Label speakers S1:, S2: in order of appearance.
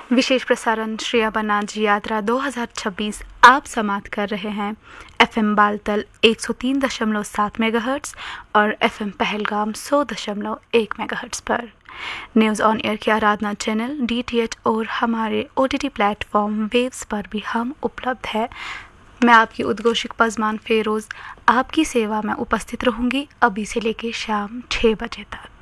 S1: विशेष प्रसारण श्री अमरनाथ जी यात्रा 2026 आप समाप्त कर रहे हैं FM बालतल 103.7 मेगाहर्ट्ज़ और FM पहलगाम 100.1 मेगाहर्ट्ज़ पर। न्यूज़ ऑन एयर के आराधना चैनल DTH और हमारे OTT प्लेटफॉर्म वेव्स पर भी हम उपलब्ध है। मैं आपकी उद्घोषक पज़मान फ़ेरोज़ आपकी सेवा में उपस्थित रहूँगी अभी से लेकर शाम 6 बजे तक।